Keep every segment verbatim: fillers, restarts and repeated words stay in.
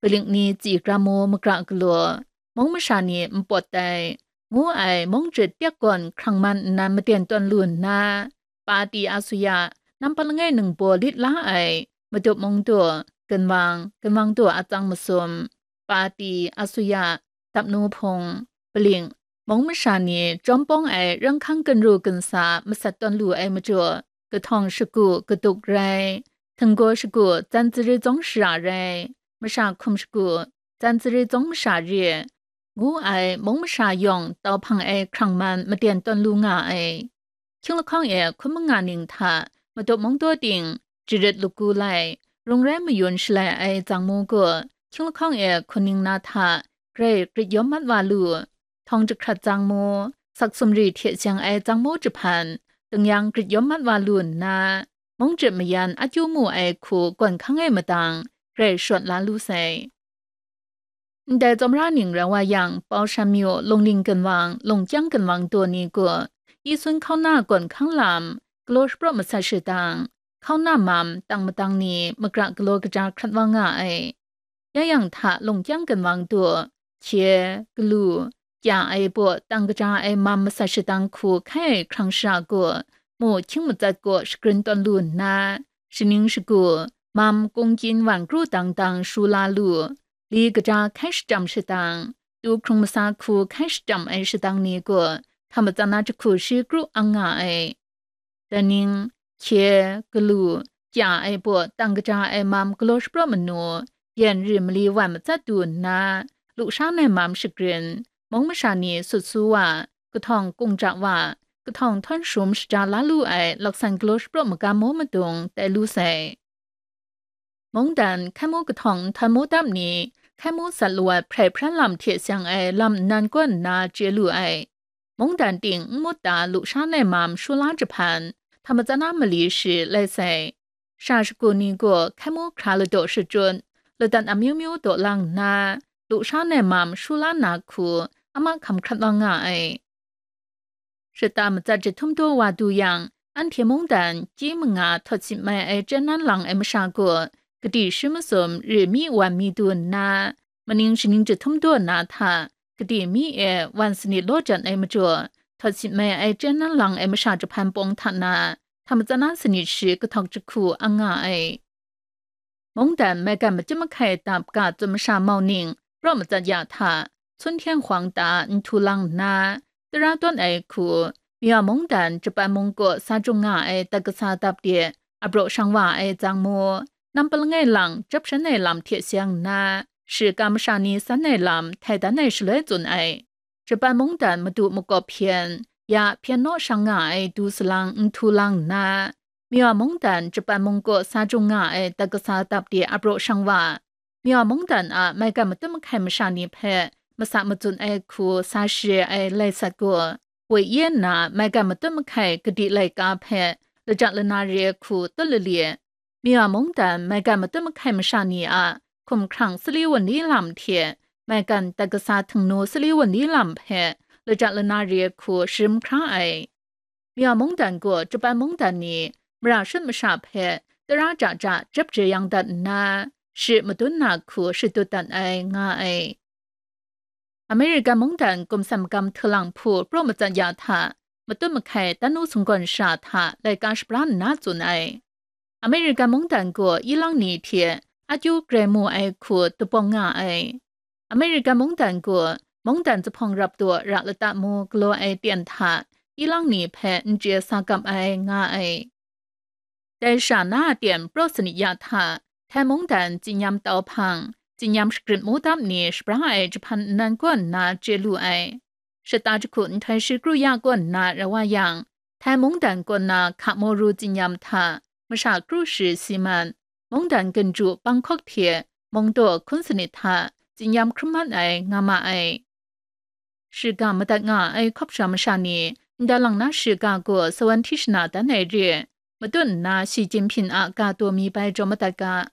กลิงนี้จีกระโมมกระกลัวมงมชานีมปวดใจงูไอมงจุดเตียก่อนครั้งมันนานมาเตียนตอนลุ่นนาปาตีอาสุยานำพลังไงหนึ่งบัวลิดละไอมาจบมงตัวกันวางกันวางตัวอาจังมาสมปาตีอาสุยาตับนูพงเปลิงมงมชานีจอมป้องไอเรื่องข้างกันรูกันสามาสัตตอนลู่ไอมาจัวกระทองสกุกระตุกไรทั้งโกสกุจันจริจงสาไรมาชาคุมสกุจันจริจงสาเรียงูไอมงมชายองเตาพังไอครั้งมันมาเตียนตอนลู่งาไอคิงละข้องเอคุณมังงานิงทามาตบมงตัวติงจิริดลูกูไลโรงแรมมายุนชลายไอจังมูกัวคิงละข้องเอคนนิงนาทาเกรกริยมมัดวาลูทองจะขัดจังมูสักสมรีเทียเชียงไอจังมูจุพันตึงยังกริยมมัดวาลูนนามงจิมยันอาจูมูไอคูก่อนข้างไอมาตังเกรชวนลาลูไซแต่จอมราหนิงระว่ายังเปาชามิโอลงลิงกันวางลงจังกันวางตัวนี้กัวอีซุนเข้าหน้าก่อนข้างลำกลัวสปรมาใส่ชื่อตังเข้าหน้ามัมตังมาตังนี้มกระกลัวกระจาครัดว่างไอยายังถะลงจังกันวางตัวเชียกลูยาไอปวดตังกระจาไอมัมมาใส่ชื่อตังคู่แค่ครั้งชากัวหมู่ชิงมาจัดกัวสกรีนตอนลุนนาชินิงสกัวมัมกงจินหวานกรูตังตังชูลาลูลีกระจาแค่จำชื่อตังดูครงมาซาคู่แค่จำไอชื่อตังนี้กัวทำมาจากนั้นจะคู่ชื่อกรูอังไอแต่นิงเชียกลูจ่าไอปวดตังกระจาไอมัมกลัวสปรมนูเย็นริมลีวันมาจัดดูนนาลูกช้างในมัมสกรีนมองมาชานีสุดสู้ว่ากระทองกุ้งจักว่ากระทองท่อนชุมสจาลาลูไอหลักสันกลัวสปรมกาโมมาตรงแต่ลูใส่มองดันแค่โมกระทองทันโมดับนี้แค่โมสัลวดไพรพระลำเทียเสียงไอลำนันก้นนาเจลูไอมงดันติงมดตาลูกช้างในมัมชูลาจพันทำมาจากน้ำมะลิสิเลยใส่ชาสกุนีก็แค่มูคราลโดสจุนเลยดันอามิวมิวโดลังนาลูกช้างในมัมชูลานาคูอามาคำครัดว่างไอสตามาจากจะทุ่มตัววาดูยังอันเทียมงดันจีมงาทอดสิไม่ไอเจนันหลังไอมาชากัวกติชิมสมหรือมีวันมีตัวนามันยังชินิงจะทุ่มตัวนาทากติมีเอวันสนิทโลจันไอมาจัวทอดสิแม่ไอเจนนั่นหลังไอมาชาจะพันปงทันนาทำจะนั้นสนิทชีก็ทอกจะคู่อังไอมงแต่แม่กันมาจะมาไข่ตามกาจะมาชาเมาหนิงเพราะมันจะยาทาชนเทียงขวางตาอินทุลังนาตราต้นไอคู่มีมงแต่จะไปมงกซาจงงาไอตะกษาตับเดียอับโรชังว่าไอจังโมนำปลงไงหลังจับฉันในลำเทียเสียงนา是干么啥呢？三内郎太大内是来准爱，这般蒙丹么都么个偏呀偏孬上爱都是郎唔土郎那，咪话蒙丹这般蒙个三种爱得个三搭的阿不上话，咪话蒙丹啊买个么都么开么啥呢拍，么啥么准爱苦三十爱来啥个，为耶那买个么都么开个地来加拍，了จัก了那热苦得了咧，咪话蒙丹买个么都么开么啥呢啊？คมครั้งสลีวันนี้ลำเทียแม่กันตะกษาถึงโนสลีวันนี้ลำเพเลยจากลนาเรียคูชิมคราไอมีมงดันกัวจะไปมงดันนี้มราชนมาชาเพแต่ราจ่าจ่าจับเจียงดันนาชิมาตุนนาคูชิตุดันไองาไออเมริกันมงดันกรมสัมกรรมทลังพูโปรมาจันยาธามาตุนมาไข่ตันุสงกรชาธาเลยการสปรานนาจุนไออเมริกันมงดันกัวอีลังนีเทียอาจูเกรมูไอคูตุปองงาไออเมริกันมงดันกัวมงดันจะพองรับตัวรักละตะมูกลัวไอเตียนทาอีลังนีแพนเจียสากับไองาไอแต่ชาหน้าเตียนโปรสนิยาทาแทมงดันจิยามเตาพังจิยามสกริตมูดับนีสปราไอจะพันนันกวนนาเจลูไอชะตาจะขุนไทยชิกรุยากวนนาระว่ายังแทมงดันกวนนาขะโมรูจิยามทามชากรุชิซิมันมงดันกันจูบังคอกเทียมงตัวคุณสนิทาจินยามครุมันไองามาไอชื่อกามาตัดงาไอคบชามชานีดาลังนาชื่อกากัวสวรรค์ทิชนาดันไอเรียมาตุนนาสีจิมพินอากาตัวมีไปจอมตัดกา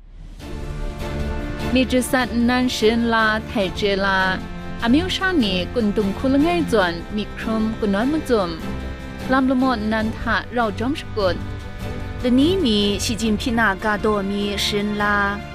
มีจุสันนันเชินลาไทเจลาอามิวชานีกุนตุงคุลไงจวนมีครุมกุนน้อยมุจุมลำละมดนันทะเราจอมสกุล的你米习近平那嘎多米神啦。